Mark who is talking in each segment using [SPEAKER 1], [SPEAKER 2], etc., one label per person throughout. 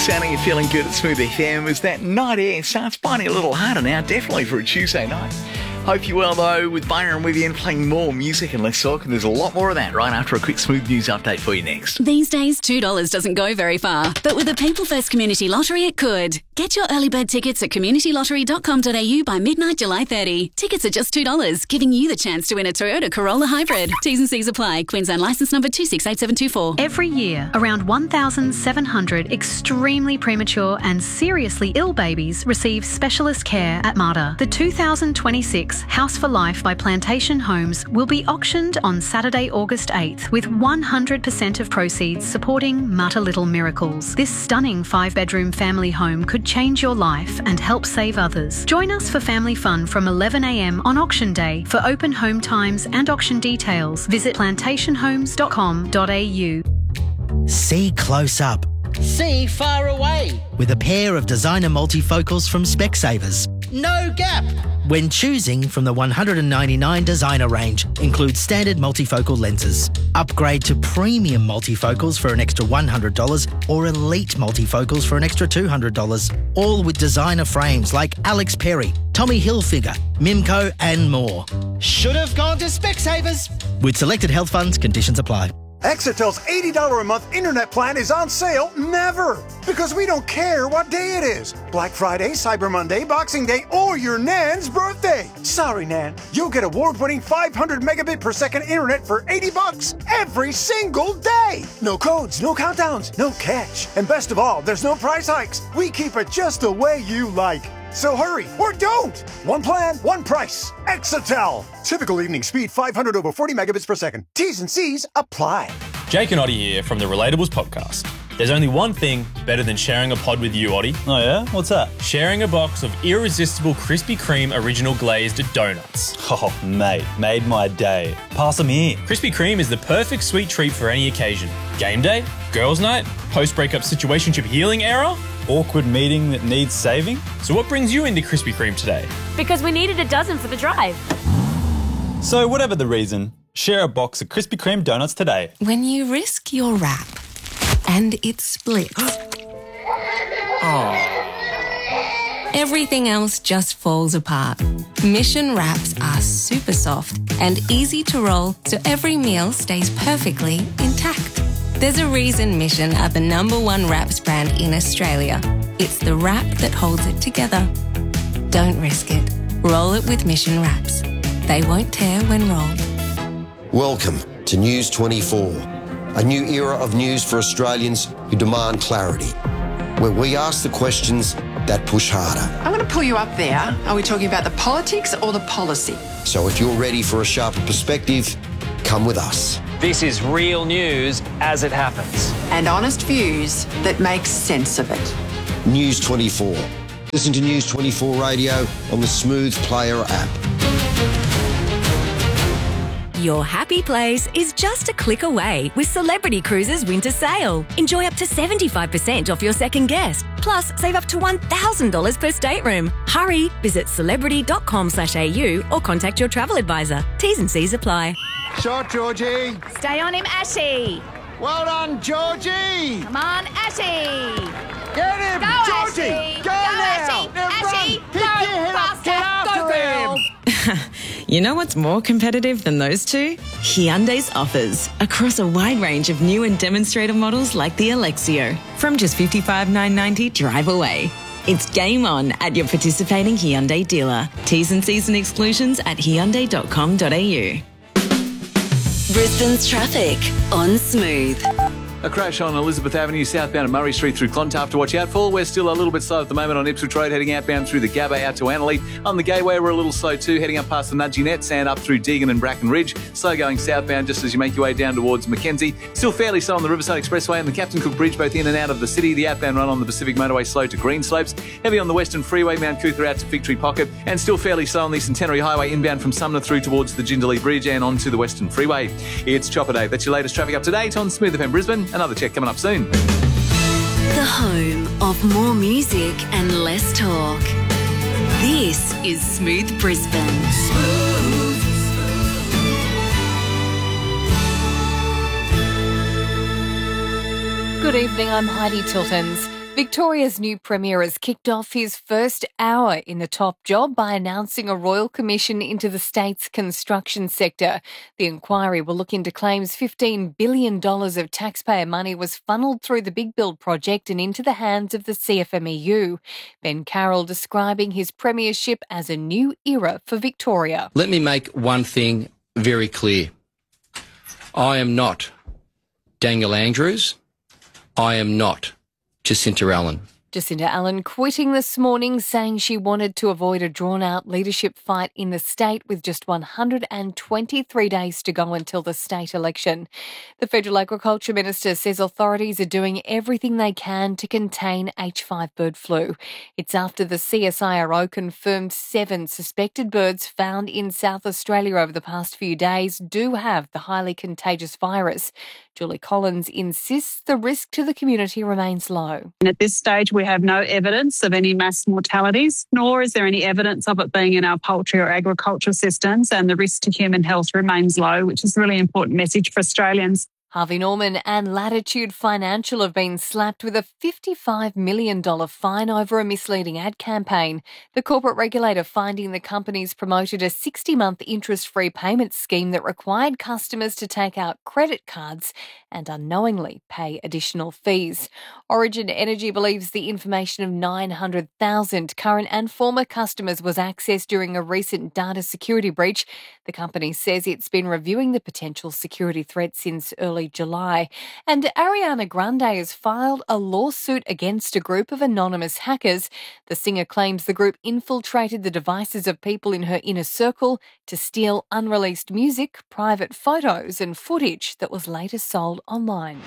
[SPEAKER 1] Sounding and feeling good at Smooth FM as that night air starts biting a little harder now, definitely for a Tuesday night. Hope you're well, though, with Byron with you and playing more music and less talk. And there's a lot more of that right after a quick Smooth News update for you next.
[SPEAKER 2] These days, $2 doesn't go very far. But with the People First Community Lottery, it could. Get your early bird tickets at communitylottery.com.au by midnight July 30. Tickets are just $2, giving you the chance to win a Toyota Corolla Hybrid. T's and C's apply. Queensland licence number 268724.
[SPEAKER 3] Every year, around 1,700 extremely premature and seriously ill babies receive specialist care at Mater. The 2026 House for Life by Plantation Homes will be auctioned on Saturday, August 8th, with 100% of proceeds supporting Mater Little Miracles. This stunning 5-bedroom family home could change your life and help save others. Join us for family fun from 11 a.m. on auction day. For open home times and auction details, visit plantationhomes.com.au.
[SPEAKER 4] See close up.
[SPEAKER 5] See far away.
[SPEAKER 4] With a pair of designer multifocals from Specsavers.
[SPEAKER 5] No gap.
[SPEAKER 4] When choosing from the 199 designer range, includes standard multifocal lenses. Upgrade to premium multifocals for an extra $100 or elite multifocals for an extra $200. All with designer frames like Alex Perry, Tommy Hilfiger, Mimco and more.
[SPEAKER 5] Should have gone to Specsavers.
[SPEAKER 4] With selected health funds, conditions apply.
[SPEAKER 6] Exetel's $80 a month internet plan is on sale never, because we don't care what day it is. Black Friday, Cyber Monday, Boxing Day, or your Nan's birthday. Sorry, Nan. You'll get award-winning 500 megabit per second internet for $80 every single day. No codes, no countdowns, no catch. And best of all, there's no price hikes. We keep it just the way you like. So hurry, or don't! One plan, one price. Exetel. Typical evening speed, 500 over 40 megabits per second. T's and C's apply.
[SPEAKER 7] Jake and Oddie here from the Relatables podcast. There's only one thing better than sharing a pod with you, Oddie.
[SPEAKER 8] Oh yeah? What's that?
[SPEAKER 7] Sharing a box of irresistible Krispy Kreme original glazed donuts.
[SPEAKER 8] Oh, mate, made my day. Pass them here.
[SPEAKER 7] Krispy Kreme is the perfect sweet treat for any occasion. Game day, girls' night, post-breakup situationship healing era,
[SPEAKER 8] Awkward meeting that needs saving?
[SPEAKER 7] So what brings you into Krispy Kreme today?
[SPEAKER 9] Because we needed a dozen for the drive.
[SPEAKER 8] So whatever the reason, share a box of Krispy Kreme donuts today.
[SPEAKER 10] When you risk your wrap and it splits, everything else just falls apart. Mission wraps are super soft and easy to roll, so every meal stays perfectly intact. There's a reason Mission are the #1 wraps brand in Australia. It's the wrap that holds it together. Don't risk it. Roll it with Mission wraps. They won't tear when rolled.
[SPEAKER 11] Welcome to News 24, a new era of news for Australians who demand clarity, where we ask the questions that push harder.
[SPEAKER 12] I'm going to pull you up there. Are we talking about the politics or the policy?
[SPEAKER 11] So if you're ready for a sharper perspective, come with us.
[SPEAKER 13] This is real news as it happens.
[SPEAKER 12] And honest views that make sense of it.
[SPEAKER 11] News 24. Listen to News 24 Radio on the Smooth Player app.
[SPEAKER 2] Your happy place is just a click away with Celebrity Cruises Winter Sale. Enjoy up to 75% off your second guest. Plus, save up to $1,000 per stateroom. Hurry, visit celebrity.com.au or contact your travel advisor. T's and C's apply.
[SPEAKER 6] Shot, Georgie.
[SPEAKER 9] Stay on him, Ashy.
[SPEAKER 6] Well done, Georgie.
[SPEAKER 9] Come on, Ashy.
[SPEAKER 6] Get him,
[SPEAKER 9] Go,
[SPEAKER 6] Georgie.
[SPEAKER 9] Ashy.
[SPEAKER 6] Go now.
[SPEAKER 9] Now, Ashy.
[SPEAKER 6] Pick your head up. Get after him.
[SPEAKER 14] You know what's more competitive than those two? Hyundai's offers across a wide range of new and demonstrator models like the Alexio. From just $55,990 drive away. It's game on at your participating Hyundai dealer. T's and C's and exclusions at hyundai.com.au.
[SPEAKER 2] Brisbane's traffic on Smooth.
[SPEAKER 15] A crash on Elizabeth Avenue, southbound at Murray Street through Clontarf to watch out for. We're still a little bit slow at the moment on Ipswich Road, heading outbound through the Gabba out to Annerley. On the Gateway, we're a little slow too, heading up past the Nudgee Nets and up through Deagon and Bracken Ridge. Slow going southbound just as you make your way down towards Mackenzie. Still fairly slow on the Riverside Expressway and the Captain Cook Bridge, both in and out of the city. The outbound run on the Pacific Motorway slow to Greenslopes. Heavy on the Western Freeway, Mount Cootha out to Victory Pocket. And still fairly slow on the Centenary Highway inbound from Sumner through towards the Jindalee Bridge and onto the Western Freeway. It's Chopper Day. That's your latest traffic up to date on Smooth FM Brisbane. Another check coming up soon.
[SPEAKER 2] The home of more music and less talk. This is Smooth Brisbane.
[SPEAKER 16] Good evening, I'm Heidi Tiltons. Victoria's new Premier has kicked off his first hour in the top job by announcing a royal commission into the state's construction sector. The inquiry will look into claims $15 billion of taxpayer money was funneled through the Big Build project and into the hands of the CFMEU. Ben Carroll describing his premiership as a new era for Victoria.
[SPEAKER 17] Let me make one thing very clear. I am not Daniel Andrews. I am not Jacinta Allen.
[SPEAKER 16] Jacinta Allen quitting this morning, saying she wanted to avoid a drawn-out leadership fight in the state with just 123 days to go until the state election. The Federal Agriculture Minister says authorities are doing everything they can to contain H5 bird flu. It's after the CSIRO confirmed 7 suspected birds found in South Australia over the past few days do have the highly contagious virus. Julie Collins insists the risk to the community remains low.
[SPEAKER 18] And at this stage, we have no evidence of any mass mortalities, nor is there any evidence of it being in our poultry or agricultural systems, and the risk to human health remains low, which is a really important message for Australians.
[SPEAKER 16] Harvey Norman and Latitude Financial have been slapped with a $55 million fine over a misleading ad campaign. The corporate regulator finding the companies promoted a 60-month interest-free payment scheme that required customers to take out credit cards and unknowingly pay additional fees. Origin Energy believes the information of 900,000 current and former customers was accessed during a recent data security breach. The company says it's been reviewing the potential security threat since early July. And Ariana Grande has filed a lawsuit against a group of anonymous hackers. The singer claims the group infiltrated the devices of people in her inner circle to steal unreleased music, private photos and footage that was later sold online.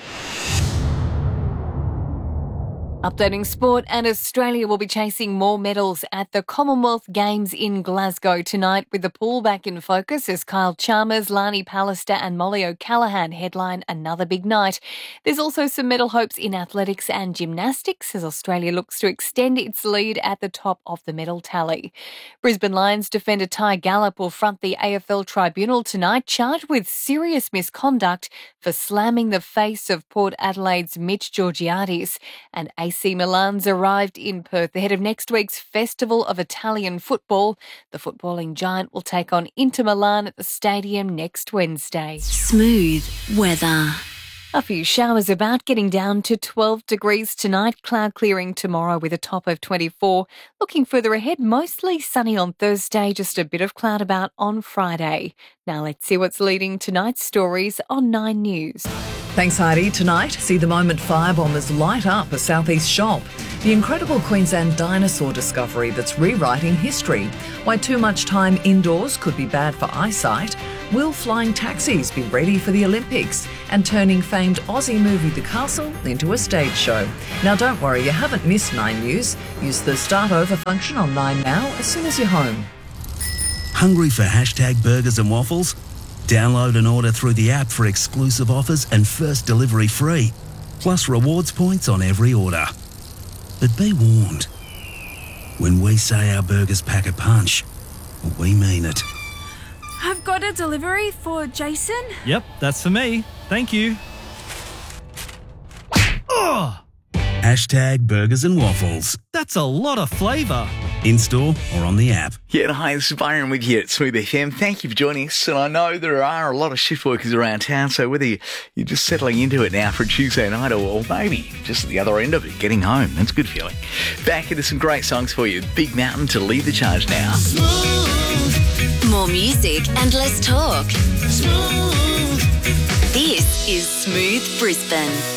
[SPEAKER 16] Updating sport, and Australia will be chasing more medals at the Commonwealth Games in Glasgow tonight, with the pool back in focus as Kyle Chalmers, Lani Pallister and Molly O'Callaghan headline another big night. There's also some medal hopes in athletics and gymnastics as Australia looks to extend its lead at the top of the medal tally. Brisbane Lions defender Ty Gallop will front the AFL tribunal tonight, charged with serious misconduct for slamming the face of Port Adelaide's Mitch Georgiades. And AC Milan's arrived in Perth ahead of next week's Festival of Italian Football. The footballing giant will take on Inter Milan at the stadium next Wednesday.
[SPEAKER 2] Smooth weather.
[SPEAKER 16] A few showers about, getting down to 12 degrees tonight. Cloud clearing tomorrow with a top of 24. Looking further ahead, mostly sunny on Thursday, just a bit of cloud about on Friday. Now let's see what's leading tonight's stories on 9 News.
[SPEAKER 19] Thanks, Heidi. Tonight, see the moment firebombers light up a southeast shop. The incredible Queensland dinosaur discovery that's rewriting history. Why too much time indoors could be bad for eyesight. Will flying taxis be ready for the Olympics? And turning famed Aussie movie The Castle into a stage show. Now don't worry, you haven't missed 9 News. Use the start over function on 9 Now as soon as you're home.
[SPEAKER 20] Hungry for hashtag burgers and waffles? Download and order through the app for exclusive offers and first delivery free, plus rewards points on every order. But be warned, when we say our burgers pack a punch, we mean it.
[SPEAKER 21] I've got a delivery for Jason.
[SPEAKER 22] Yep, that's for me. Thank you. Ugh!
[SPEAKER 20] Hashtag burgers and waffles.
[SPEAKER 22] That's a lot of flavour.
[SPEAKER 20] In-store or on the app.
[SPEAKER 1] Yeah, hi, this is Byron with you at Smooth FM. Thank you for joining us. And I know there are a lot of shift workers around town, so whether you're just settling into it now for a Tuesday night or maybe just at the other end of it, getting home, that's a good feeling. Back into some great songs for you. Big Mountain to lead the charge now.
[SPEAKER 2] Smooth. More music and less talk. Smooth. This is Smooth Brisbane.